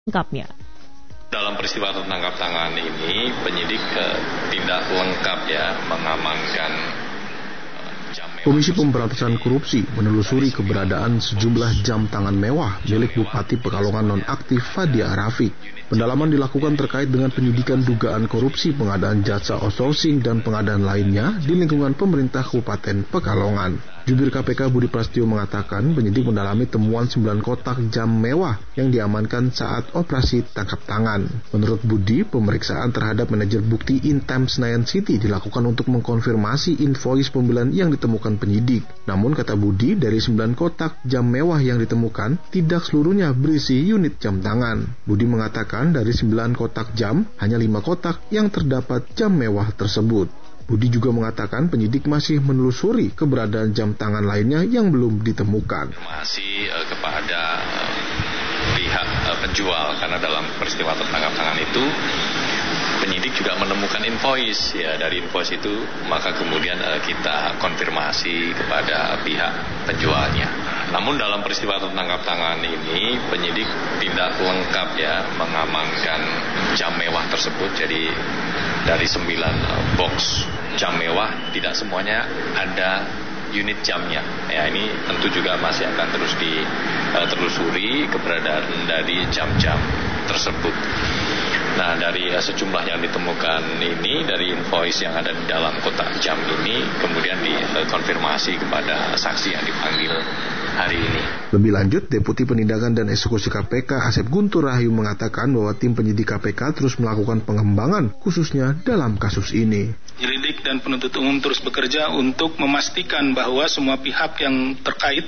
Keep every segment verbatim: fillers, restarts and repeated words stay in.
lengkapnya. Dalam peristiwa tertangkap tangan ini, penyidik uh, tidak lengkap ya mengamankan Komisi Pemberantasan Korupsi menelusuri keberadaan sejumlah jam tangan mewah milik Bupati Pekalongan nonaktif Fadia Rafiq. Pendalaman dilakukan terkait dengan penyidikan dugaan korupsi pengadaan jasa outsourcing dan pengadaan lainnya di lingkungan pemerintah Kabupaten Pekalongan. Jubir K P K Budi Prasetyo mengatakan penyidik mendalami temuan sembilan kotak jam mewah yang diamankan saat operasi tangkap tangan. Menurut Budi, pemeriksaan terhadap manajer bukti Intem Senayan City dilakukan untuk mengkonfirmasi invoice pembelian yang ditemukan penyidik. Namun kata Budi, dari sembilan kotak jam mewah yang ditemukan, tidak seluruhnya berisi unit jam tangan. Budi mengatakan dari sembilan kotak jam, hanya lima kotak yang terdapat jam mewah tersebut. Budi juga mengatakan penyidik masih menelusuri keberadaan jam tangan lainnya yang belum ditemukan. Masih uh, kepada uh, pihak uh, penjual, karena dalam peristiwa tertangkap tangan itu penyidik juga menemukan invoice, ya dari invoice itu maka kemudian uh, kita konfirmasi kepada pihak penjualnya. Namun dalam peristiwa tertangkap tangan ini penyidik tidak lengkap ya mengamankan jam mewah tersebut. Jadi dari sembilan uh, box jam mewah tidak semuanya ada unit jamnya. Ya ini tentu juga masih akan terus ditelusuri uh, keberadaan dari jam-jam tersebut. Nah, dari uh, sejumlah yang ditemukan ini, dari invoice yang ada di dalam kotak jam ini, kemudian dikonfirmasi uh, kepada saksi yang dipanggil hari ini. Lebih lanjut, Deputi Penindakan dan Eksekusi K P K Asep Guntur Rahayu mengatakan bahwa tim penyidik K P K terus melakukan pengembangan, khususnya dalam kasus ini. Penyelidik dan penuntut umum terus bekerja untuk memastikan bahwa semua pihak yang terkait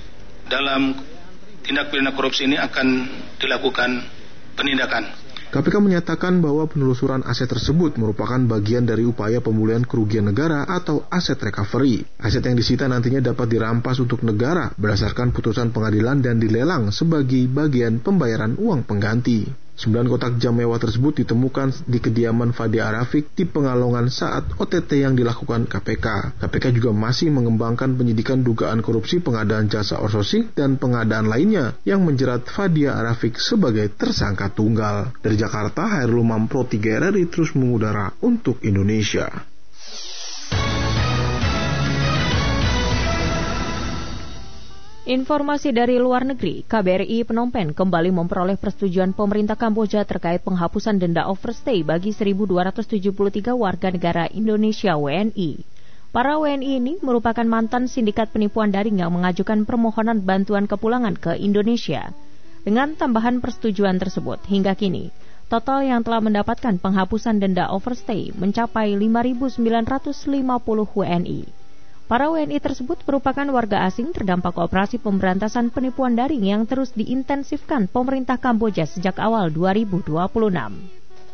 dalam tindak pidana korupsi ini akan dilakukan penindakan. K P K menyatakan bahwa penelusuran aset tersebut merupakan bagian dari upaya pemulihan kerugian negara atau aset recovery. Aset yang disita nantinya dapat dirampas untuk negara berdasarkan putusan pengadilan dan dilelang sebagai bagian pembayaran uang pengganti. Sembilan kotak jam mewah tersebut ditemukan di kediaman Fadia Rafiq di Pekalongan saat O T T yang dilakukan K P K. K P K juga masih mengembangkan penyidikan dugaan korupsi pengadaan jasa outsourcing dan pengadaan lainnya yang menjerat Fadia Rafiq sebagai tersangka tunggal. Dari Jakarta, Hairul Umam Pro tiga R R I terus mengudara untuk Indonesia. Informasi dari luar negeri, K B R I Phnom Penh kembali memperoleh persetujuan pemerintah Kamboja terkait penghapusan denda overstay bagi seribu dua ratus tujuh puluh tiga warga negara Indonesia W N I. Para W N I ini merupakan mantan sindikat penipuan daring yang mengajukan permohonan bantuan kepulangan ke Indonesia. Dengan tambahan persetujuan tersebut, hingga kini, total yang telah mendapatkan penghapusan denda overstay mencapai lima ribu sembilan ratus lima puluh W N I. Para W N I tersebut merupakan warga asing terdampak operasi pemberantasan penipuan daring yang terus diintensifkan pemerintah Kamboja sejak awal dua ribu dua puluh enam.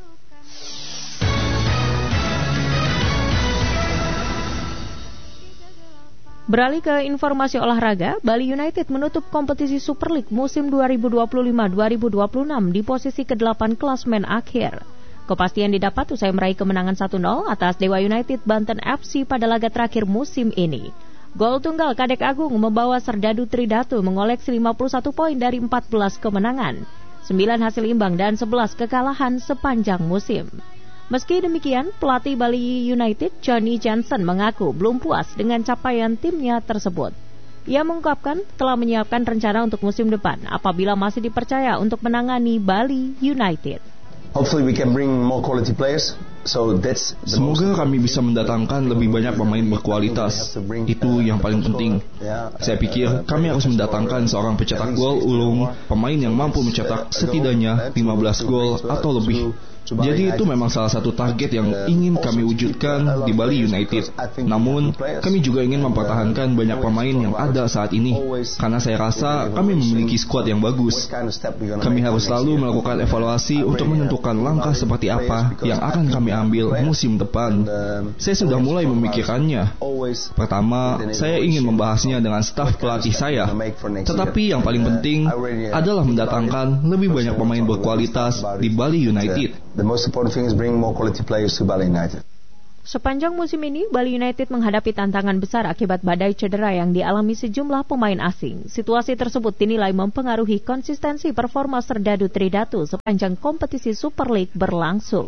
Beralih ke informasi olahraga, Bali United menutup kompetisi Super League musim dua ribu dua puluh lima dua ribu dua puluh enam di posisi kedelapan klasemen akhir. Kepastian didapat usai meraih kemenangan satu nol atas Dewa United Banten F C pada laga terakhir musim ini. Gol tunggal Kadek Agung membawa Serdadu Tridatu mengoleksi lima puluh satu poin dari empat belas kemenangan, sembilan hasil imbang dan sebelas kekalahan sepanjang musim. Meski demikian, pelatih Bali United Johnny Jansen mengaku belum puas dengan capaian timnya tersebut. Ia mengungkapkan telah menyiapkan rencana untuk musim depan apabila masih dipercaya untuk menangani Bali United. Hopefully we can bring more quality players. So that's Semoga kami bisa mendatangkan lebih banyak pemain berkualitas. Itu yang paling penting. Saya pikir kami harus mendatangkan seorang pencetak gol ulung, pemain yang mampu mencetak setidaknya lima belas gol atau lebih. Jadi itu memang salah satu target yang ingin kami wujudkan di Bali United. Namun, kami juga ingin mempertahankan banyak pemain yang ada saat ini. Karena saya rasa kami memiliki skuad yang bagus. Kami harus selalu melakukan evaluasi untuk menentukan langkah seperti apa yang akan kami ambil musim depan. Saya sudah mulai memikirkannya. Pertama, saya ingin membahasnya dengan staf pelatih saya. Tetapi yang paling penting adalah mendatangkan lebih banyak pemain berkualitas di Bali United. The most important thing is bring more quality players to Bali United. Sepanjang musim ini, Bali United menghadapi tantangan besar akibat badai cedera yang dialami sejumlah pemain asing. Situasi tersebut dinilai mempengaruhi konsistensi performa Serdadu Tridatu sepanjang kompetisi Super League berlangsung.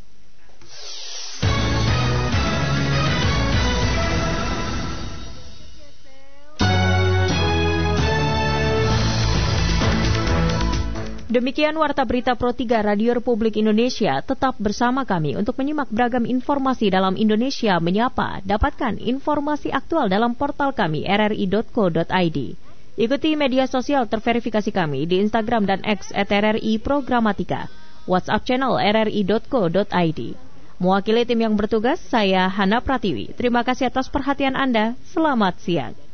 Demikian Warta Berita Pro tiga Radio Republik Indonesia. Tetap bersama kami untuk menyimak beragam informasi dalam Indonesia Menyapa. Dapatkan informasi aktual dalam portal kami r r i dot co dot i d. Ikuti media sosial terverifikasi kami di Instagram dan X at r r i programatika. WhatsApp channel r r i dot co dot i d. Mewakili tim yang bertugas, saya Hana Pratiwi. Terima kasih atas perhatian Anda. Selamat siang.